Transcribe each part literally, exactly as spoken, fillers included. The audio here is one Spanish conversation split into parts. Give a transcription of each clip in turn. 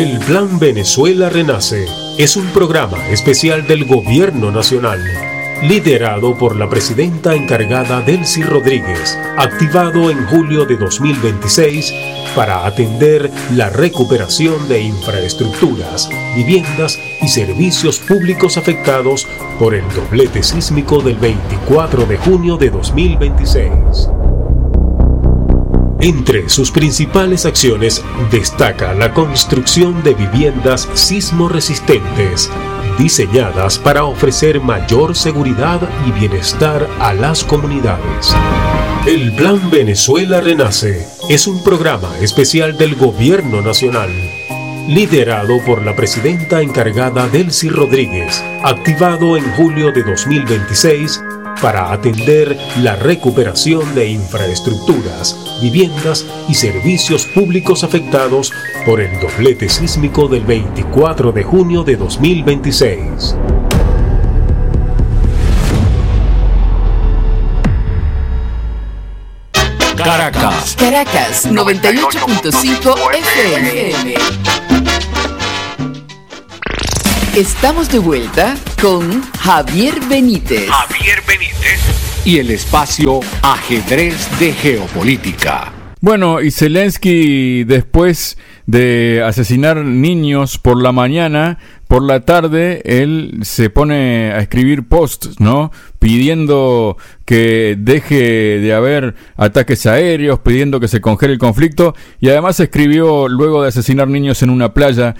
El Plan Venezuela Renace es un programa especial del Gobierno Nacional, liderado por la presidenta encargada Delcy Rodríguez, activado en julio de dos mil veintiséis para atender la recuperación de infraestructuras, viviendas y servicios públicos afectados por el doblete sísmico del veinticuatro de junio de dos mil veintiséis. Entre sus principales acciones destaca la construcción de viviendas sismo resistentes, diseñadas para ofrecer mayor seguridad y bienestar a las comunidades. El Plan Venezuela Renace es un programa especial del Gobierno Nacional, liderado por la presidenta encargada Delcy Rodríguez, activado en julio de dos mil veintiséis para atender la recuperación de infraestructuras, viviendas y servicios públicos afectados por el doblete sísmico del veinticuatro de junio de dos mil veintiséis. Caracas. Caracas, noventa y ocho punto cinco F M. Estamos de vuelta con Javier Benítez. Javier Benítez. Y el espacio Ajedrez de Geopolítica. Bueno, y Zelensky, después de asesinar niños por la mañana, por la tarde, él se pone a escribir posts, ¿no? Pidiendo que deje de haber ataques aéreos, pidiendo que se congele el conflicto, y además escribió, luego de asesinar niños en una playa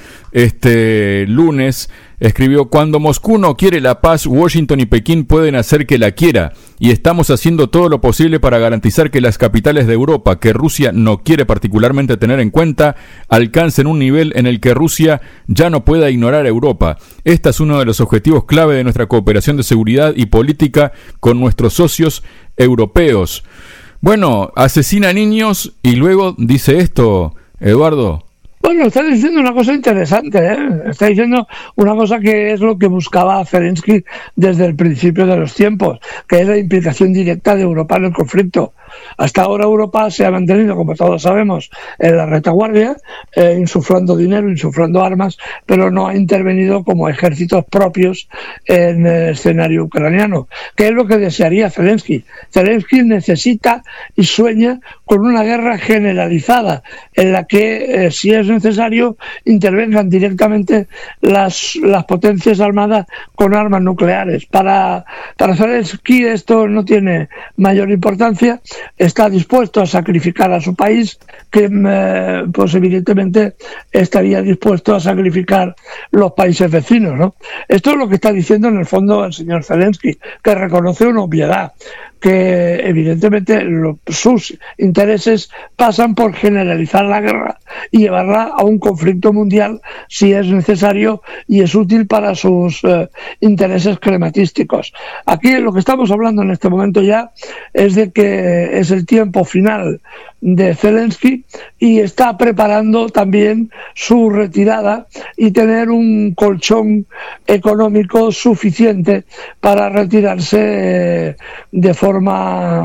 este lunes, escribió: cuando Moscú no quiere la paz, Washington y Pekín pueden hacer que la quiera, y estamos haciendo todo lo posible para garantizar que las capitales de Europa, que Rusia no quiere particularmente tener en cuenta, alcancen un nivel en el que Rusia ya no pueda ignorar a Europa. Este es uno de los objetivos clave de nuestra cooperación de seguridad y política con nuestros socios europeos. Bueno, asesina niños y luego dice esto, Eduardo. Bueno, está diciendo una cosa interesante, ¿eh? Está diciendo una cosa que es lo que buscaba Zelensky desde el principio de los tiempos, que es la implicación directa de Europa en el conflicto. Hasta ahora Europa se ha mantenido, como todos sabemos, en la retaguardia, eh, insuflando dinero, insuflando armas, pero no ha intervenido como ejércitos propios en el escenario ucraniano, que es lo que desearía Zelensky. Zelensky necesita y sueña con una guerra generalizada, en la que, eh, si es necesario, intervengan directamente las, las potencias armadas con armas nucleares. Para, para Zelensky esto no tiene mayor importancia. Está dispuesto a sacrificar a su país, que eh, pues evidentemente estaría dispuesto a sacrificar los países vecinos, ¿no? Esto es lo que está diciendo en el fondo el señor Zelensky, que reconoce una obviedad, que evidentemente lo, sus intereses pasan por generalizar la guerra y llevarla a un conflicto mundial si es necesario y es útil para sus eh, intereses crematísticos. Aquí lo que estamos hablando en este momento ya es de que es el tiempo final de Zelensky y está preparando también su retirada y tener un colchón económico suficiente para retirarse eh, de forma forma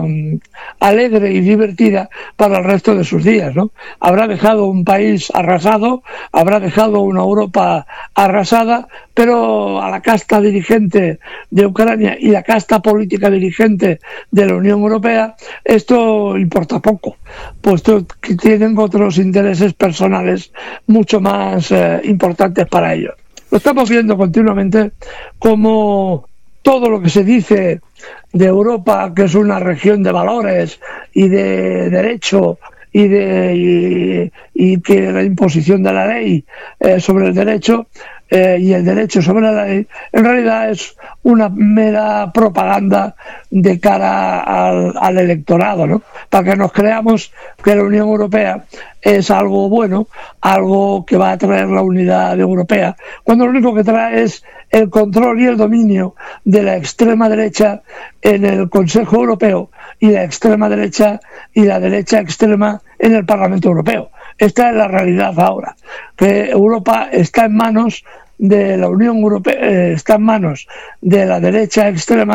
alegre y divertida para el resto de sus días, ¿no? Habrá dejado un país arrasado, habrá dejado una Europa arrasada, pero a la casta dirigente de Ucrania y la casta política dirigente de la Unión Europea esto importa poco, puesto que tienen otros intereses personales mucho más eh, importantes para ellos. Lo estamos viendo continuamente como todo lo que se dice de Europa, que es una región de valores y de derecho y de y, y que la imposición de la ley eh, sobre el derecho eh, y el derecho sobre la ley, en realidad es una mera propaganda de cara al, al electorado, ¿no? Para que nos creamos que la Unión Europea es algo bueno, algo que va a traer la unidad europea, cuando lo único que trae es el control y el dominio de la extrema derecha en el Consejo Europeo y la extrema derecha y la derecha extrema en el Parlamento Europeo. Esta es la realidad ahora, que Europa está en manos de la Unión Europea, eh, está en manos de la derecha extrema,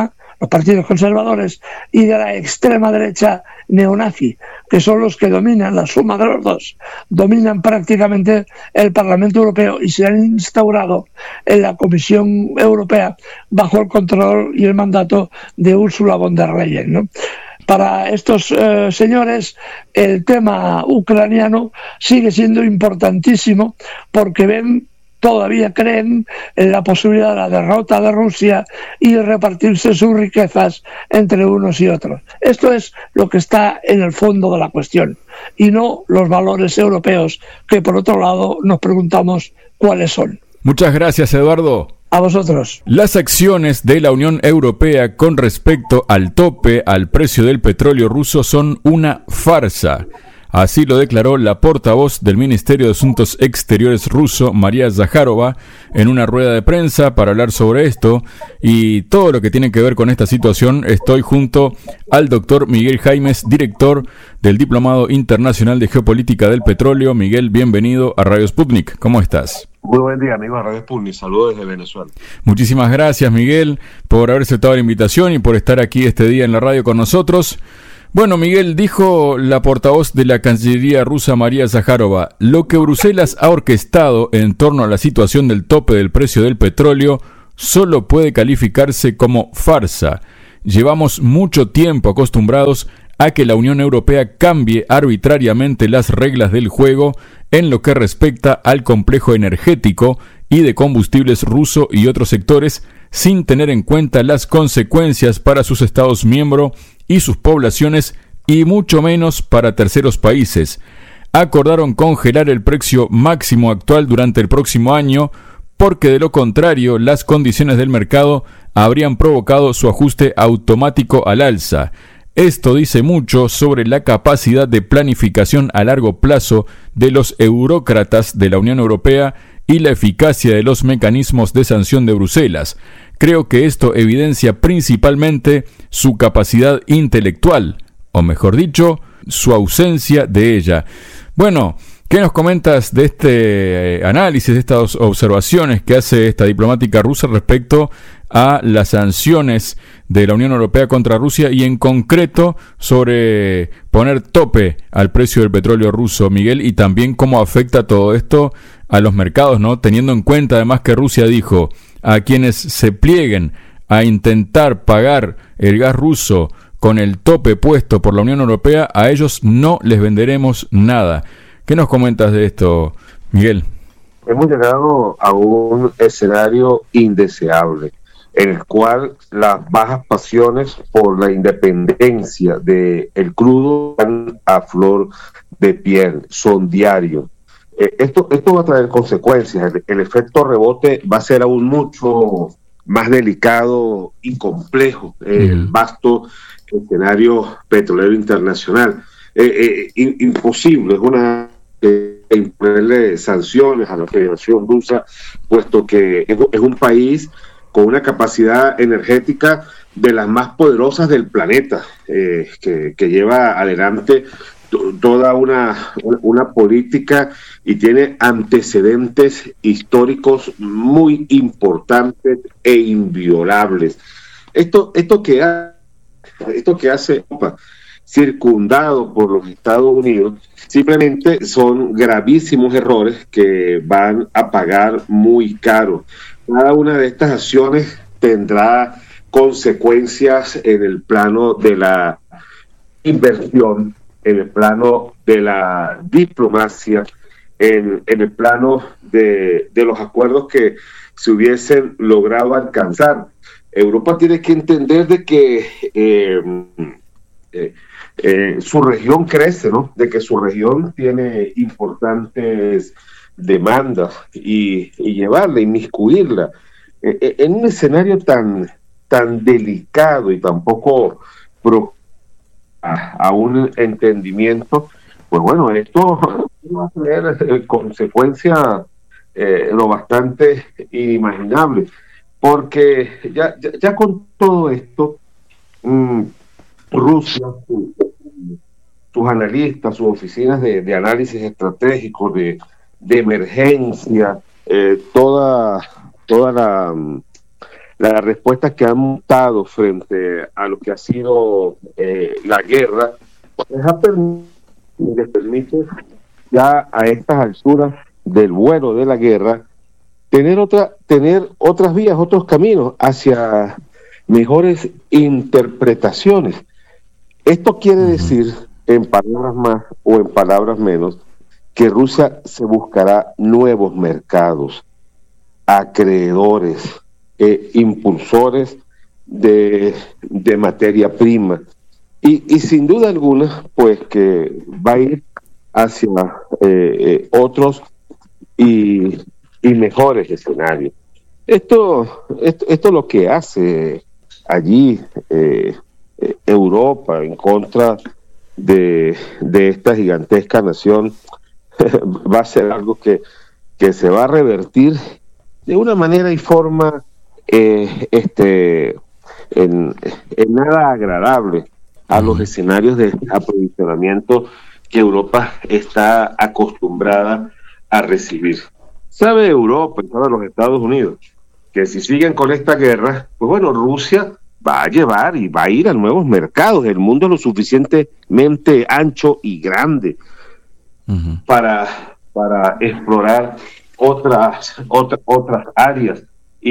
los partidos conservadores, y de la extrema derecha neonazi, que son los que dominan, la suma de los dos, dominan prácticamente el Parlamento Europeo y se han instaurado en la Comisión Europea bajo el control y el mandato de Ursula von der Leyen, ¿no? Para estos eh, señores el tema ucraniano sigue siendo importantísimo porque ven, todavía creen en la posibilidad de la derrota de Rusia y de repartirse sus riquezas entre unos y otros. Esto es lo que está en el fondo de la cuestión y no los valores europeos que, por otro lado, nos preguntamos cuáles son. Muchas gracias, Eduardo. A vosotros. Las acciones de la Unión Europea con respecto al tope al precio del petróleo ruso son una farsa. Así lo declaró la portavoz del Ministerio de Asuntos Exteriores ruso, María Zakharova, en una rueda de prensa para hablar sobre esto y todo lo que tiene que ver con esta situación. Estoy junto al doctor Miguel Jaimes, director del Diplomado Internacional de Geopolítica del Petróleo. Miguel, bienvenido a Radio Sputnik. ¿Cómo estás? Muy buen día, amigos de Radio Sputnik. Saludos desde Venezuela. Muchísimas gracias, Miguel, por haber aceptado la invitación y por estar aquí este día en la radio con nosotros. Bueno, Miguel, dijo la portavoz de la Cancillería rusa María Zakharova, lo que Bruselas ha orquestado en torno a la situación del tope del precio del petróleo solo puede calificarse como farsa. Llevamos mucho tiempo acostumbrados a que la Unión Europea cambie arbitrariamente las reglas del juego en lo que respecta al complejo energético y de combustibles ruso y otros sectores, sin tener en cuenta las consecuencias para sus Estados miembros y sus poblaciones, y mucho menos para terceros países. Acordaron congelar el precio máximo actual durante el próximo año, porque de lo contrario las condiciones del mercado habrían provocado su ajuste automático al alza. Esto dice mucho sobre la capacidad de planificación a largo plazo de los eurócratas de la Unión Europea y la eficacia de los mecanismos de sanción de Bruselas. Creo que esto evidencia principalmente su capacidad intelectual, o mejor dicho, su ausencia de ella. Bueno, ¿qué nos comentas de este análisis, de estas observaciones que hace esta diplomática rusa respecto a las sanciones de la Unión Europea contra Rusia y en concreto sobre poner tope al precio del petróleo ruso, Miguel, y también cómo afecta todo esto a los mercados, ¿no? Teniendo en cuenta además que Rusia dijo a quienes se plieguen a intentar pagar el gas ruso con el tope puesto por la Unión Europea, a ellos no les venderemos nada. ¿Qué nos comentas de esto, Miguel? Hemos llegado a un escenario indeseable, en el cual las bajas pasiones por la independencia del crudo van a flor de piel, son diarios. Eh, esto, esto va a traer consecuencias. El, el efecto rebote va a ser aún mucho más delicado y complejo, eh, el vasto escenario petrolero internacional. Eh, eh, imposible, es una eh, imponerle sanciones a la Federación Rusa, puesto que es, es un país con una capacidad energética de las más poderosas del planeta, eh, que, que lleva adelante to, toda una, una política y tiene antecedentes históricos muy importantes e inviolables. Esto, esto, que, ha, esto que hace Europa, circundado por los Estados Unidos, simplemente son gravísimos errores que van a pagar muy caro. Cada una de estas acciones tendrá consecuencias en el plano de la inversión, en el plano de la diplomacia, en, en el plano de, de los acuerdos que se hubiesen logrado alcanzar. Europa tiene que entender de que eh, eh, eh, su región crece, ¿no? De que su región tiene importantes demandas y, y llevarla, inmiscuirla eh, en un escenario tan, tan delicado y tan poco pro a, a un entendimiento. Pues bueno, esto va a tener eh, consecuencias eh, lo bastante inimaginables, porque ya, ya, ya con todo esto mmm, Rusia, su, sus analistas, sus oficinas de, de análisis estratégico, de, de emergencia, eh, toda, toda la, la respuesta que han montado frente a lo que ha sido eh, la guerra, les ha permitido, les permite ya a estas alturas del vuelo de la guerra tener otra, tener otras vías, otros caminos hacia mejores interpretaciones. Esto quiere decir, en palabras más o en palabras menos, que Rusia se buscará nuevos mercados, acreedores, eh, impulsores de, de materia prima. Y, y sin duda alguna, pues que va a ir hacia eh, eh, otros y, y mejores escenarios. Esto, esto, esto es lo que hace allí eh, eh, Europa en contra de, de esta gigantesca nación. Va a ser algo que, que se va a revertir de una manera y forma eh, este en, en nada agradable a los escenarios de aprovisionamiento que Europa está acostumbrada a recibir. Sabe Europa y sabe los Estados Unidos que si siguen con esta guerra, pues bueno, Rusia va a llevar y va a ir a nuevos mercados. El mundo es lo suficientemente ancho y grande uh-huh. para, para explorar otras, otras, otras áreas.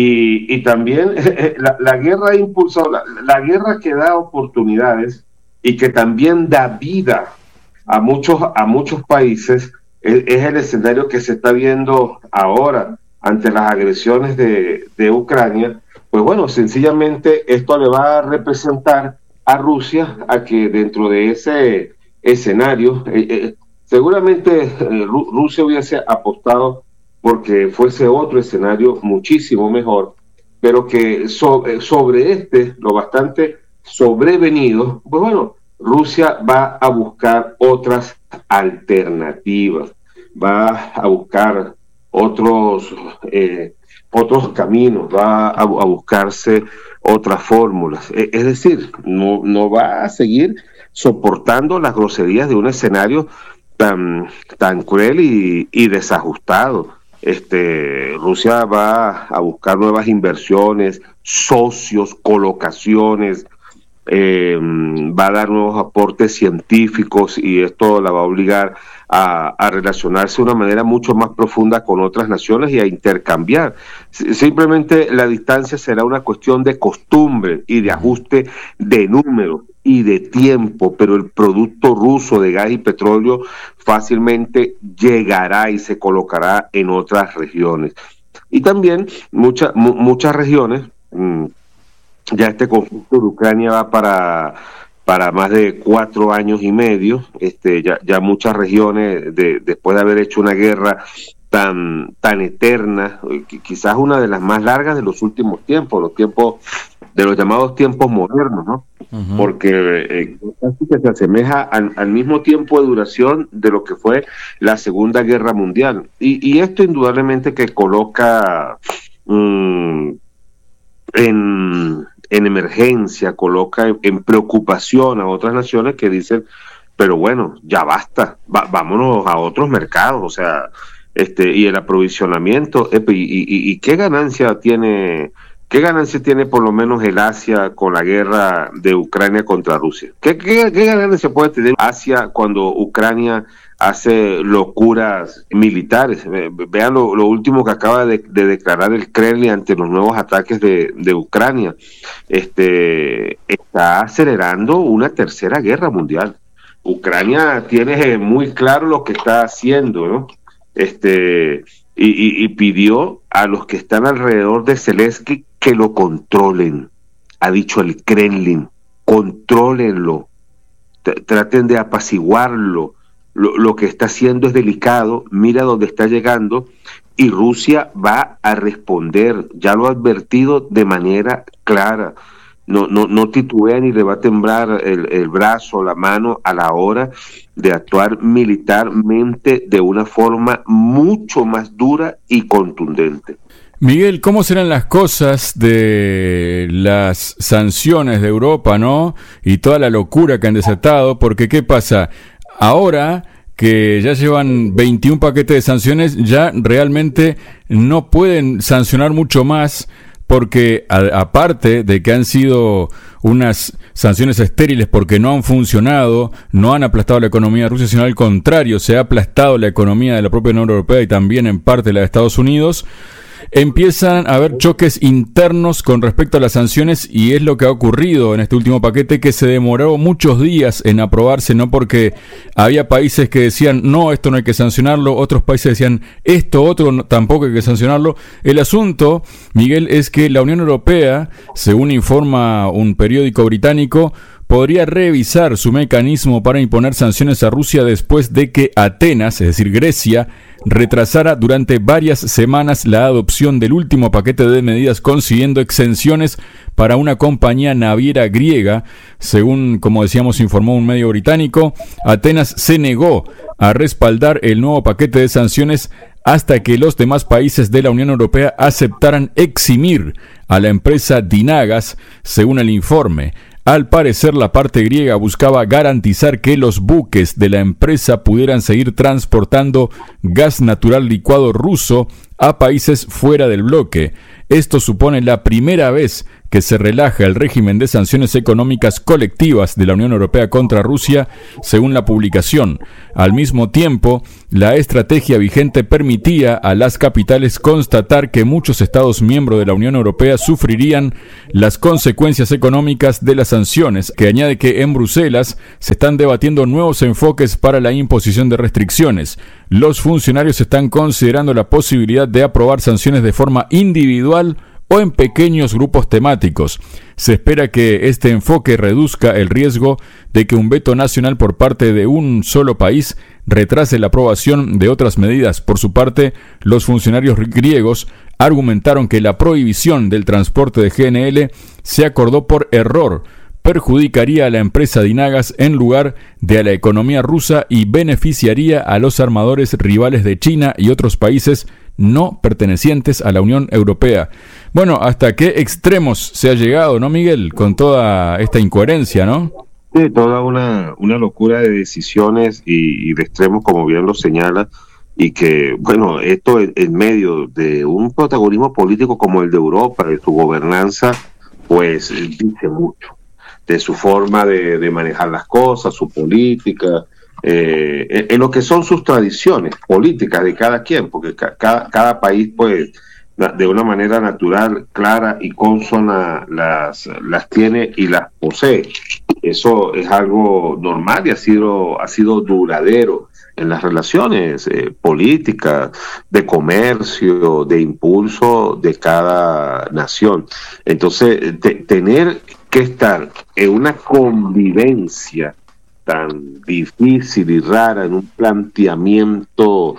Y, y también eh, la, la guerra ha impulsado, la, la guerra que da oportunidades y que también da vida a muchos, a muchos países, es, es el escenario que se está viendo ahora ante las agresiones de, de Ucrania. Pues bueno, sencillamente esto le va a representar a Rusia a que dentro de ese escenario, eh, eh, seguramente eh, Rusia hubiese apostado porque fuese otro escenario muchísimo mejor, pero que so, eh, sobre este, lo bastante sobrevenido, pues bueno, Rusia va a buscar otras alternativas, va a buscar otros eh, otros caminos, va a, a buscarse otras fórmulas. Eh, es decir, no, no va a seguir soportando las groserías de un escenario tan, tan cruel y, y desajustado. Este, Rusia va a buscar nuevas inversiones, socios, colocaciones, eh, va a dar nuevos aportes científicos y esto la va a obligar a, a relacionarse de una manera mucho más profunda con otras naciones y a intercambiar. Simplemente la distancia será una cuestión de costumbre y de ajuste de números y de tiempo, pero el producto ruso de gas y petróleo fácilmente llegará y se colocará en otras regiones. Y también mucha, mu- muchas regiones, mmm, ya este conflicto de Ucrania va para, para más de cuatro años y medio, este, ya, ya muchas regiones, de, después de haber hecho una guerra tan, tan eterna, quizás una de las más largas de los últimos tiempos, los tiempos de los llamados tiempos modernos, ¿no? Uh-huh. Porque eh, casi que se asemeja al, al mismo tiempo de duración de lo que fue la Segunda Guerra Mundial. Y, y esto indudablemente que coloca mmm, en, en emergencia, coloca en, en preocupación a otras naciones que dicen, pero bueno, ya basta, va, vámonos a otros mercados, o sea, este y el aprovisionamiento, y, y, y qué ganancia tiene... ¿Qué ganancia tiene por lo menos el Asia con la guerra de Ucrania contra Rusia? ¿Qué, qué, qué ganancia puede tener Asia cuando Ucrania hace locuras militares? Vean lo, lo último que acaba de, de declarar el Kremlin ante los nuevos ataques de, de Ucrania. Este está acelerando una tercera guerra mundial. Ucrania tiene muy claro lo que está haciendo, ¿no? Este... Y, y, y pidió a los que están alrededor de Zelensky que lo controlen. Ha dicho el Kremlin, contrólenlo, T- traten de apaciguarlo. Lo, lo que está haciendo es delicado, mira dónde está llegando, y Rusia va a responder, ya lo ha advertido de manera clara. No, no, no titubea ni le va a temblar el, el brazo, la mano a la hora de actuar militarmente de una forma mucho más dura y contundente. Miguel, ¿cómo serán las cosas de las sanciones de Europa, no? Y toda la locura que han desatado, porque ¿qué pasa? Ahora que ya llevan veintiún paquetes de sanciones, ya realmente no pueden sancionar mucho más, porque a, aparte de que han sido unas sanciones estériles porque no han funcionado, no han aplastado la economía de Rusia, sino al contrario, se ha aplastado la economía de la propia Unión Europea y también en parte la de Estados Unidos, empiezan a haber choques internos con respecto a las sanciones, y es lo que ha ocurrido en este último paquete, que se demoró muchos días en aprobarse, no porque había países que decían no, esto no hay que sancionarlo, otros países decían esto otro no, tampoco hay que sancionarlo. El asunto, Miguel, es que la Unión Europea, según informa un periódico británico, podría revisar su mecanismo para imponer sanciones a Rusia después de que Atenas, es decir, Grecia, retrasara durante varias semanas la adopción del último paquete de medidas, consiguiendo exenciones para una compañía naviera griega. Según, como decíamos, informó un medio británico, Atenas se negó a respaldar el nuevo paquete de sanciones hasta que los demás países de la Unión Europea aceptaran eximir a la empresa Dynagas, según el informe. Al parecer, la parte griega buscaba garantizar que los buques de la empresa pudieran seguir transportando gas natural licuado ruso a países fuera del bloque. Esto supone la primera vez que se relaja el régimen de sanciones económicas colectivas de la Unión Europea contra Rusia, según la publicación. Al mismo tiempo, la estrategia vigente permitía a las capitales constatar que muchos Estados miembros de la Unión Europea sufrirían las consecuencias económicas de las sanciones, que añade que en Bruselas se están debatiendo nuevos enfoques para la imposición de restricciones. Los funcionarios están considerando la posibilidad de aprobar sanciones de forma individual o en pequeños grupos temáticos. Se espera que este enfoque reduzca el riesgo de que un veto nacional por parte de un solo país retrase la aprobación de otras medidas. Por su parte, los funcionarios griegos argumentaron que la prohibición del transporte de G N L se acordó por error, perjudicaría a la empresa Dynagas en lugar de a la economía rusa y beneficiaría a los armadores rivales de China y otros países no pertenecientes a la Unión Europea. Bueno, ¿hasta qué extremos se ha llegado, no, Miguel? Con toda esta incoherencia, ¿no? Sí, toda una, una locura de decisiones y, y de extremos, como bien lo señala, y que, bueno, esto en, en medio de un protagonismo político como el de Europa, de su gobernanza, pues dice mucho de su forma de, de manejar las cosas, su política, eh, en, en lo que son sus tradiciones políticas de cada quien, porque ca, cada, cada país, pues, de una manera natural, clara y consona las, las tiene y las posee. Eso es algo normal y ha sido, ha sido duradero en las relaciones eh, políticas, de comercio, de impulso de cada nación. Entonces, te, tener que estar en una convivencia tan difícil y rara, en un planteamiento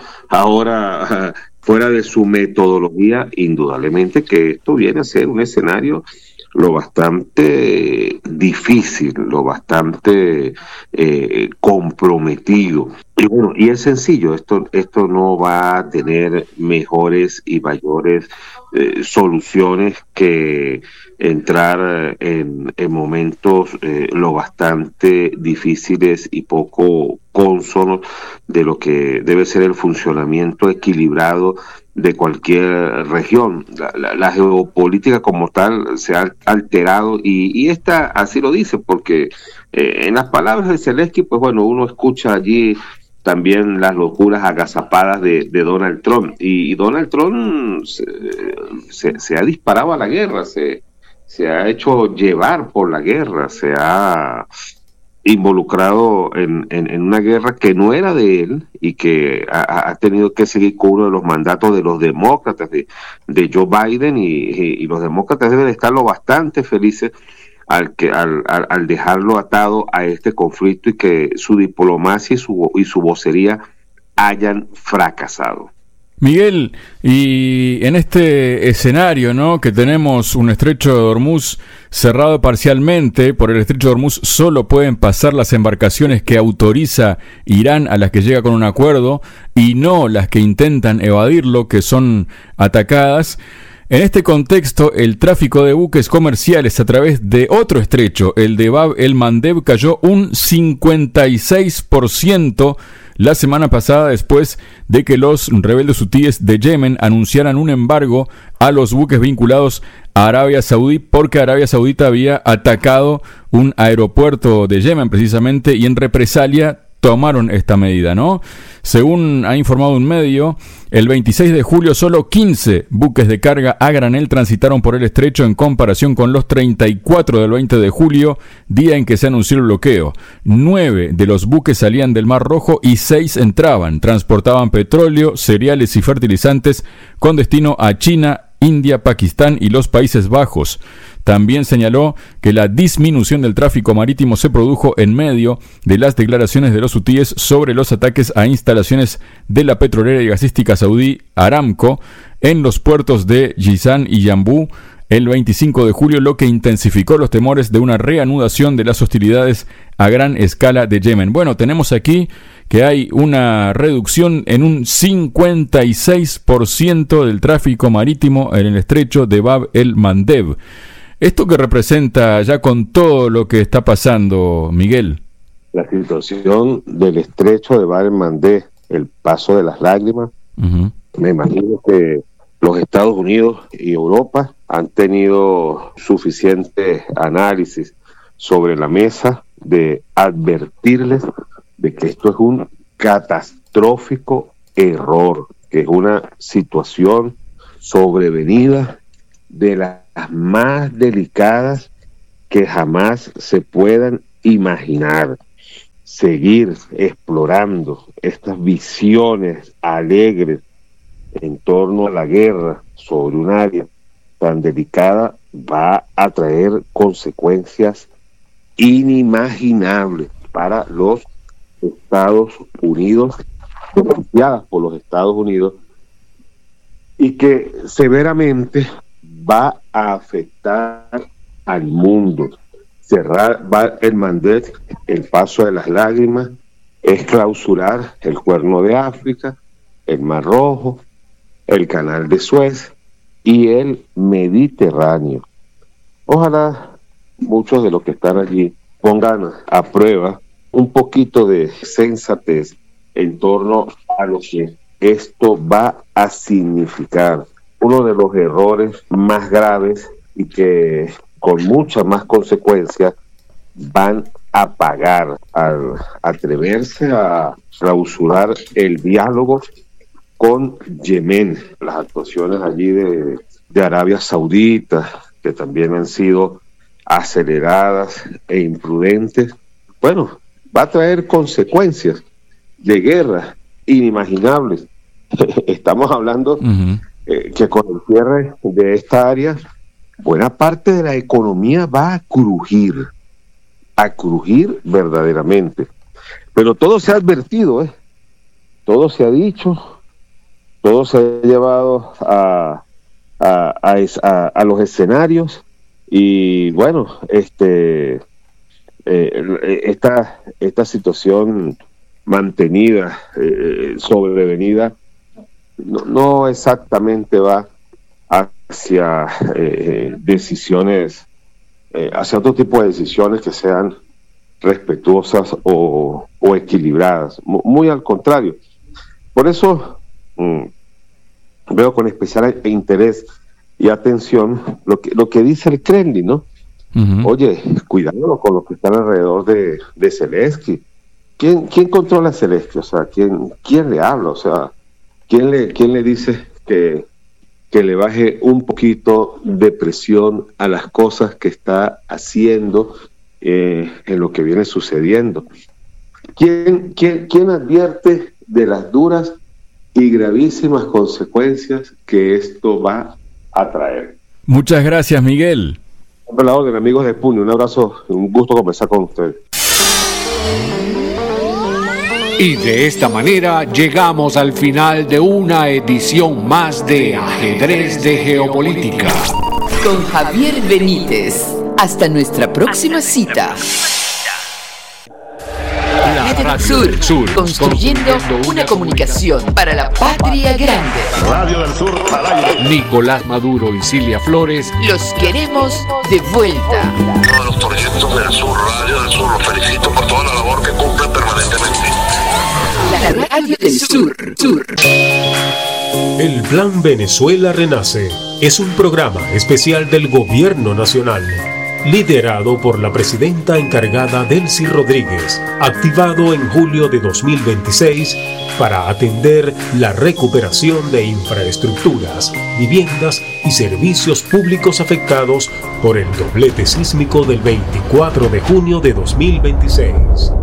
ahora fuera de su metodología, indudablemente que esto viene a ser un escenario lo bastante difícil, lo bastante eh, comprometido. Y bueno, y es sencillo, esto, esto no va a tener mejores y mayores eh, soluciones que entrar en, en momentos eh, lo bastante difíciles y poco cónsonos de lo que debe ser el funcionamiento equilibrado de cualquier región. La, la, la geopolítica como tal se ha alterado y, y esta así lo dice, porque eh, en las palabras de Zelensky, pues bueno, uno escucha allí también las locuras agazapadas de, de Donald Trump, y, y Donald Trump se, se, se ha disparado a la guerra, se, se ha hecho llevar por la guerra, se ha involucrado en, en, en una guerra que no era de él y que ha, ha tenido que seguir con uno de los mandatos de los demócratas, de, de Joe Biden, y, y, y los demócratas deben estar lo bastante felices al, que, al, al, al dejarlo atado a este conflicto y que su diplomacia y su, y su vocería hayan fracasado. Miguel, y en este escenario, ¿no?, que tenemos un estrecho de Hormuz cerrado parcialmente, por el estrecho de Hormuz solo pueden pasar las embarcaciones que autoriza Irán, a las que llega con un acuerdo, y no las que intentan evadirlo, que son atacadas. En este contexto, el tráfico de buques comerciales a través de otro estrecho, el de Bab el Mandeb, cayó un cincuenta y seis por ciento la semana pasada después de que los rebeldes hutíes de Yemen anunciaran un embargo a los buques vinculados a Arabia Saudí porque Arabia Saudita había atacado un aeropuerto de Yemen precisamente y en represalia tomaron esta medida, ¿no? Según ha informado un medio, el veintiséis de julio solo quince buques de carga a granel transitaron por el estrecho en comparación con los treinta y cuatro del veinte de julio, día en que se anunció el bloqueo. Nueve de los buques salían del Mar Rojo y seis entraban. Transportaban petróleo, cereales y fertilizantes con destino a China, India, Pakistán y los Países Bajos. También señaló que la disminución del tráfico marítimo se produjo en medio de las declaraciones de los hutíes sobre los ataques a instalaciones de la petrolera y gasística saudí Aramco en los puertos de Jizan y Yambú el veinticinco de julio, lo que intensificó los temores de una reanudación de las hostilidades a gran escala de Yemen. Bueno, tenemos aquí que hay una reducción en un cincuenta y seis por ciento del tráfico marítimo en el estrecho de Bab el-Mandeb. ¿Esto qué representa ya con todo lo que está pasando, Miguel? La situación del estrecho de Bab el-Mandeb, el paso de las lágrimas, uh-huh. Me imagino que los Estados Unidos y Europa han tenido suficiente análisis sobre la mesa de advertirles de que esto es un catastrófico error, que es una situación sobrevenida de las más delicadas que jamás se puedan imaginar. Seguir explorando estas visiones alegres en torno a la guerra sobre un área tan delicada va a traer consecuencias inimaginables para los Estados Unidos, denunciadas por los Estados Unidos, y que severamente va a afectar al mundo. Cerrar Bab el-Mandeb, el paso de las lágrimas, es clausurar el Cuerno de África, el Mar Rojo, el Canal de Suez y el Mediterráneo. Ojalá muchos de los que están allí pongan a prueba un poquito de sensatez en torno a lo que esto va a significar. Uno de los errores más graves y que con muchas más consecuencias van a pagar al atreverse a clausurar el diálogo con Yemen. Las actuaciones allí de, de Arabia Saudita, que también han sido aceleradas e imprudentes, bueno, va a traer consecuencias de guerra inimaginables. Estamos hablando uh-huh. eh, que con el cierre de esta área, buena parte de la economía va a crujir, a crujir verdaderamente. Pero todo se ha advertido, ¿eh? Todo se ha dicho, todo se ha llevado a, a, a, a, a los escenarios y bueno, este eh, esta, esta situación mantenida, eh, sobrevenida, no, no exactamente va hacia eh, decisiones, eh, hacia otro tipo de decisiones que sean respetuosas o, o equilibradas, muy al contrario. Por eso mmm, veo con especial interés y atención lo que lo que dice el Kremlin, ¿no? Uh-huh. Oye, cuidado con los que están alrededor de, de Zelensky. ¿Quién, quién controla a Zelensky? O sea, ¿quién, quién le habla? O sea, ¿quién le, quién le dice que, que le baje un poquito de presión a las cosas que está haciendo eh, en lo que viene sucediendo? ¿Quién, quién, quién advierte de las duras y gravísimas consecuencias que esto va a traer? Muchas gracias, Miguel. Por la orden, amigos de Puño, un abrazo, un gusto conversar con ustedes. Y de esta manera llegamos al final de una edición más de Ajedrez de Geopolítica. Con Javier Benítez. Hasta nuestra próxima cita. Radio Sur, Sur, construyendo una comunicación para la patria grande. Radio del Sur al aire. Nicolás Maduro y Cilia Flores los queremos de vuelta. Todos los proyectos del Sur, Radio del Sur, los felicito por toda la labor que cumplen permanentemente. La la radio del sur. sur. El Plan Venezuela Renace es un programa especial del Gobierno Nacional, liderado por la presidenta encargada Delcy Rodríguez, activado en julio de dos mil veintiséis para atender la recuperación de infraestructuras, viviendas y servicios públicos afectados por el doblete sísmico del veinticuatro de junio de dos mil veintiséis.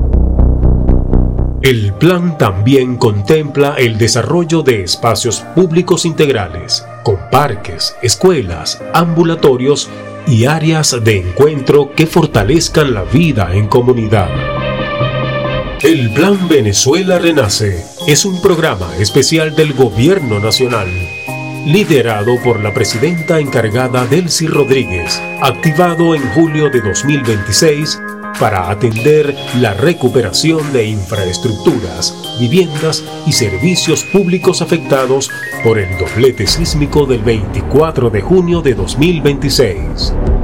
El plan también contempla el desarrollo de espacios públicos integrales, con parques, escuelas, ambulatorios y áreas de encuentro que fortalezcan la vida en comunidad. El Plan Venezuela Renace es un programa especial del Gobierno Nacional, liderado por la presidenta encargada Delcy Rodríguez, activado en julio de dos mil veintiséis para atender la recuperación de infraestructuras, viviendas y servicios públicos afectados por el doblete sísmico del veinticuatro de junio de dos mil veintiséis.